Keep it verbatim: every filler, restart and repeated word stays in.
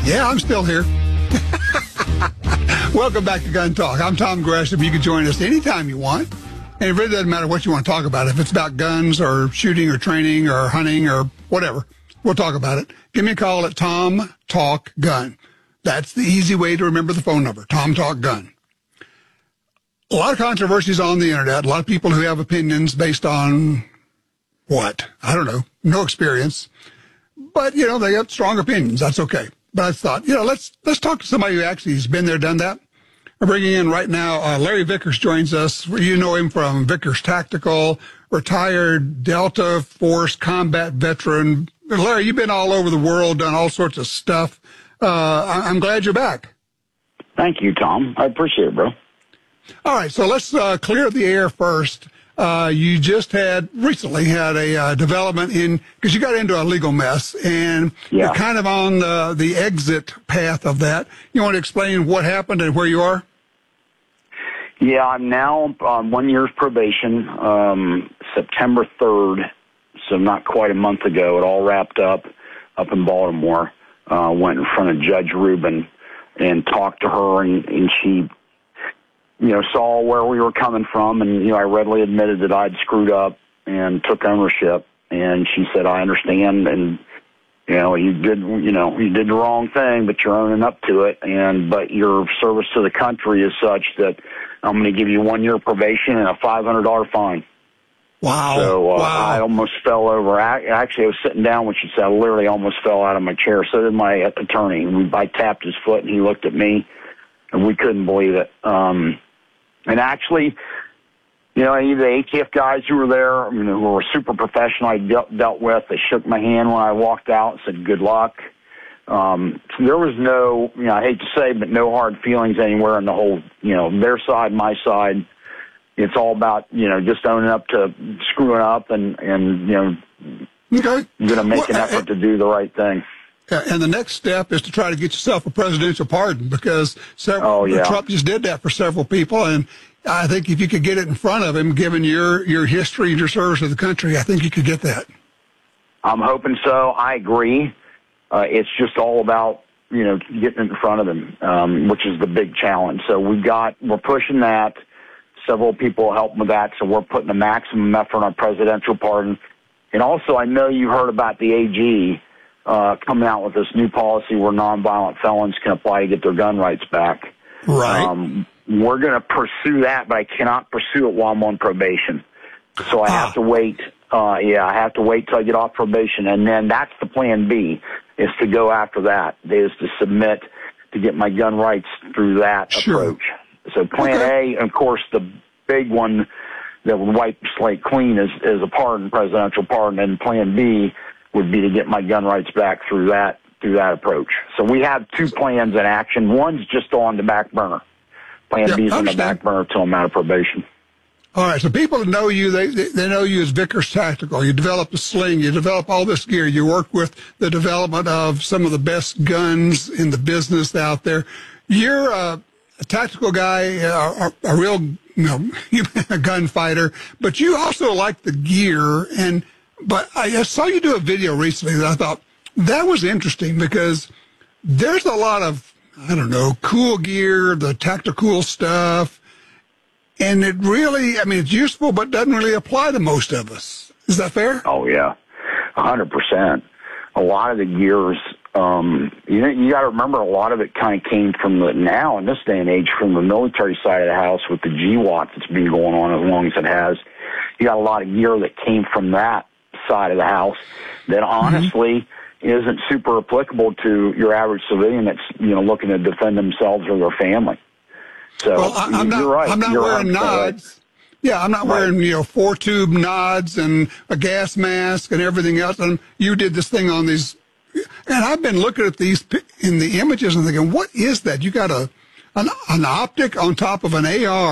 Yeah, I'm still here. Welcome back to Gun Talk. I'm Tom Gresham. You can join us anytime you want. And it really doesn't matter what you want to talk about. If it's about guns or shooting or training or hunting or whatever, we'll talk about it. Give me a call at Tom Talk Gun. That's the easy way to remember the phone number, Tom Talk Gun. A lot of controversies on the internet. A lot of people who have opinions based on what? I don't know. No experience. But, you know, they have strong opinions. That's okay. But I thought, you know, let's let's talk to somebody who actually has been there, done that. We're bringing in right now, uh, Larry Vickers joins us. You know him from Vickers Tactical, retired Delta Force combat veteran. Larry, you've been all over the world, done all sorts of stuff. Uh, I- I'm glad you're back. Thank you, Tom. I appreciate it, bro. All right, so let's uh, clear the air first. Uh, you just had recently had a uh, development in, because you got into a legal mess, and Yeah. you're kind of on the, the exit path of that. You want to explain what happened and where you are? Yeah, I'm now on one year's probation, um, September third, so not quite a month ago. It all wrapped up up in Baltimore. Uh, went in front of Judge Rubin and talked to her, and, and she, you know, saw where we were coming from, and, you know, I readily admitted that I'd screwed up and took ownership, and she said, I understand, and, you know, you did, you know, you did the wrong thing, but you're owning up to it, and, but your service to the country is such that I'm going to give you one year probation and a five hundred dollars fine. Wow. So uh, wow. I almost fell over. I, actually, I was sitting down when she said, I literally almost fell out of my chair. So did my attorney. We, I tapped his foot, and he looked at me, and we couldn't believe it. Um, And actually, you know, any of the A T F guys who were there, you know, who were super professional, I dealt, dealt with, they shook my hand when I walked out and said, good luck. Um, so there was no, you know, I hate to say, but no hard feelings anywhere in the whole, you know, their side, my side. It's all about, you know, just owning up to screwing up and, and you know, Okay. going to make Well, an effort to do the right thing. Uh, and the next step is to try to get yourself a presidential pardon, because several, Oh, yeah. Trump just did that for several people. And I think if you could get it in front of him, given your, your history and your service to the country, I think you could get that. I'm hoping so. I agree. Uh, it's just all about, you know, getting in front of him, um, which is the big challenge. So we got, we're pushing that. Several people help with that. So we're putting the maximum effort on presidential pardon. And also, I know you heard about the A G Uh, coming out with this new policy where nonviolent felons can apply to get their gun rights back. Right. Um, we're going to pursue that, but I cannot pursue it while I'm on probation. So I Ah. have to wait. Uh, yeah, I have to wait till I get off probation. And then that's the plan B, is to go after that, is to submit to get my gun rights through that Sure. approach. So plan Okay. A, of course, the big one that would wipe the slate clean is, is a pardon, presidential pardon, and plan B would be to get my gun rights back through that through that approach. So we have two plans in action. One's just on the back burner. Plan Yeah, B's on the understand. back burner until I'm out of probation. All right. So people that know you, they, they, they know you as Vickers Tactical. You develop a sling. You develop all this gear. You work with the development of some of the best guns in the business out there. You're a, a tactical guy, a, a, a real, you know, a gunfighter, but you also like the gear. And But I saw you do a video recently that I thought that was interesting, because there's a lot of, I don't know, cool gear, the tactical stuff, and it really, I mean, it's useful, but doesn't really apply to most of us. Is that fair? Oh, yeah, one hundred percent. A lot of the gears, um, you know, you got to remember, a lot of it kind of came from the, now in this day and age, from the military side of the house with the G WAT that's been going on as long as it has. You got a lot of gear that came from that side of the house that honestly mm-hmm. isn't super applicable to your average civilian that's, you know, looking to defend themselves or their family. So well, I, I'm you're not, right. I'm not You're wearing nods. Right. Yeah, I'm not Right. wearing, you know, four tube nods and a gas mask and everything else. And you did this thing on these, and I've been looking at these in the images and thinking, what is that? You got a an, an optic on top of an A R.